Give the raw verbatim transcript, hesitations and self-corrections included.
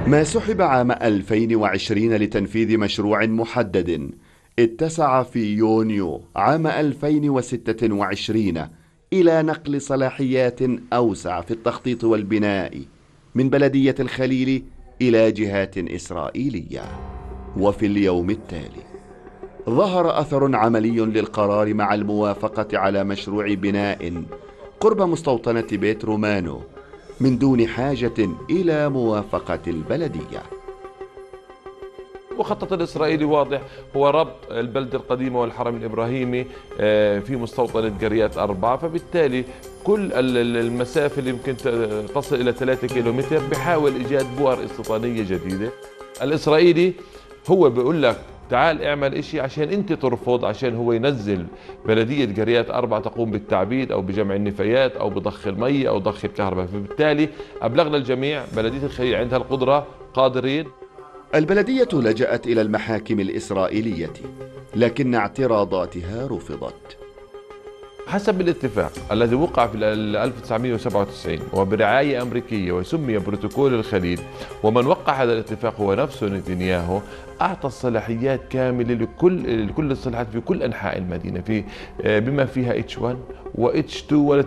ما سحب عام ألفين وعشرين لتنفيذ مشروع محدد اتسع في يونيو عام ألفين وستة وعشرين إلى نقل صلاحيات أوسع في التخطيط والبناء من بلدية الخليل إلى جهات إسرائيلية. وفي اليوم التالي ظهر أثر عملي للقرار مع الموافقة على مشروع بناء قرب مستوطنة بيت رومانو من دون حاجة إلى موافقة البلدية. المخطط الإسرائيلي واضح، هو ربط البلدة القديمة والحرم الإبراهيمي في مستوطنة قريات أربعة، فبالتالي كل المسافة اللي يمكن تصل إلى ثلاثة كيلومتر بحاول إيجاد بؤر استيطانية جديدة. الإسرائيلي هو بيقول لك تعال اعمل اشي عشان انت ترفض، عشان هو ينزل بلدية قريات أربعة تقوم بالتعبيد او بجمع النفايات او بضخ المية او ضخ الكهرباء. فبالتالي ابلغنا الجميع بلدية الخليل عندها القدرة، قادرين. البلدية لجأت إلى المحاكم الإسرائيلية لكن اعتراضاتها رفضت. حسب الاتفاق الذي وقع في ألف وتسعمئة وسبعة وتسعين وبرعاية أمريكية وسمي بروتوكول الخليل، ومن وقع هذا الاتفاق هو نفسه نتنياهو، أعطى الصلاحيات كاملة لكل لكل الصلاحيات في كل أنحاء المدينة، في بما فيها إتش واحد و إتش اثنين